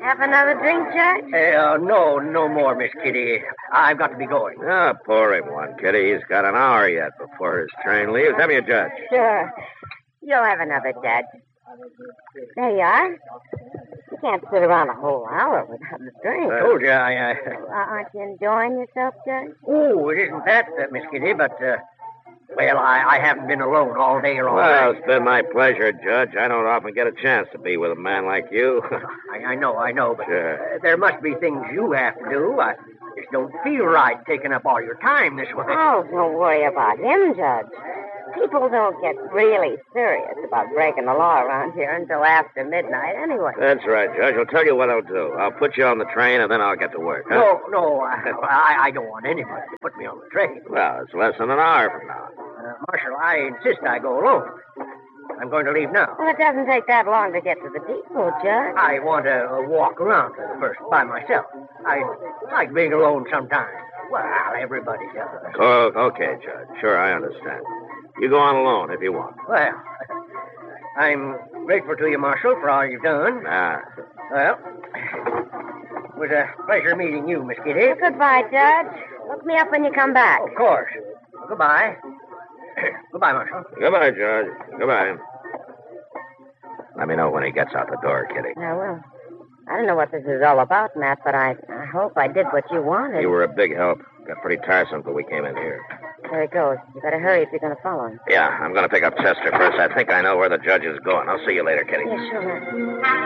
Have another drink, Judge? No more, Miss Kitty. I've got to be going. Ah, pour him one, Kitty. He's got an hour yet before his train leaves. Have you, Judge? Sure. You'll have another, Judge. There you are. You can't sit around a whole hour without a drink. I told you, Aren't you enjoying yourself, Judge? Oh, it isn't that, Miss Kitty, but, well, I haven't been alone all day long. Well, it's been my pleasure, Judge. I don't often get a chance to be with a man like you. I know, but Sure. there must be things you have to do. I just don't feel right taking up all your time this way. Oh, don't worry about him, Judge. People don't get really serious about breaking the law around here until after midnight anyway. That's right, Judge. I'll tell you what I'll do. I'll put you on the train, and then I'll get to work. Huh? No, I don't want anybody to put me on the train. Well, it's less than an hour from now. Marshal, I insist I go alone. I'm going to leave now. Well, it doesn't take that long to get to the depot, Judge. I want to walk around first by myself. I like being alone sometimes. Well, everybody does. Oh, okay, Judge. Sure, I understand. You go on alone if you want. Well, I'm grateful to you, Marshal, for all you've done. Well, it was a pleasure meeting you, Miss Kitty. Well, goodbye, Judge. Look me up when you come back. Of course. Goodbye. Goodbye, Marshal. Goodbye, Judge. Goodbye. Let me know when he gets out the door, Kitty. I will. I don't know what this is all about, Matt, but I hope I did what you wanted. You were a big help. Got pretty tiresome till we came in here. There he goes. You better hurry if you're going to follow him. Yeah, I'm going to pick up Chester first. I think I know where the judge is going. I'll see you later, Kitty. Yeah, sure.